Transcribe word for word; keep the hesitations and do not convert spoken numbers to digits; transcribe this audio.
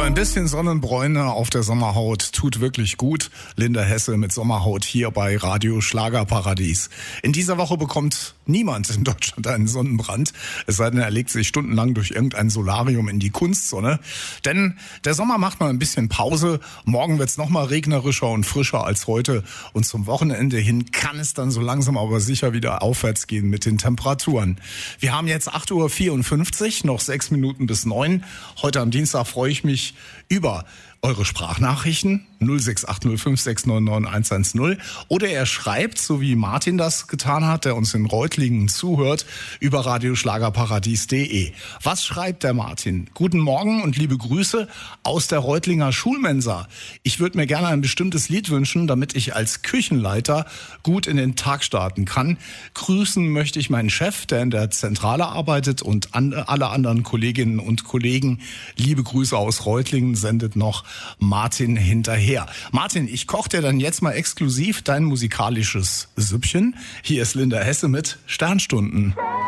ein bisschen Sonnenbräune auf der Sommerhaut tut wirklich gut. Linda Hesse mit Sommerhaut hier bei Radio Schlagerparadies. In dieser Woche bekommt niemand in Deutschland einen Sonnenbrand. Es sei denn, er legt sich stundenlang durch irgendein Solarium in die Kunstsonne. Denn der Sommer macht mal ein bisschen Pause. Morgen wird's noch mal regnerischer und frischer als heute. Und zum Wochenende hin kann es dann so langsam aber sicher wieder aufwärts gehen mit den Temperaturen. Wir haben jetzt acht Uhr vierundfünfzig, noch sechs Minuten bis neun. Heute am Dienstag freue ich mich über eure Sprachnachrichten null sechs acht null fünf sechs neun neun eins eins null oder er schreibt, so wie Martin das getan hat, der uns in Reutlingen zuhört, über radioschlagerparadies punkt de. Was schreibt der Martin? Guten Morgen und liebe Grüße aus der Reutlinger Schulmensa. Ich würde mir gerne ein bestimmtes Lied wünschen, damit ich als Küchenleiter gut in den Tag starten kann. Grüßen möchte ich meinen Chef, der in der Zentrale arbeitet, und an, alle anderen Kolleginnen und Kollegen. Liebe Grüße aus Reutlingen sendet noch Martin hinterher. Martin, ich koche dir dann jetzt mal exklusiv dein musikalisches Süppchen. Hier ist Linda Hesse mit Sternstunden.